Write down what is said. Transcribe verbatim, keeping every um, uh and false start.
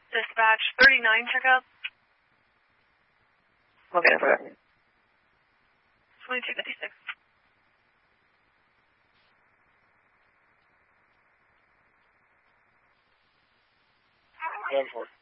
Dispatch thirty-nine checkup. Okay, no problem. twenty-two fifty-six. One four.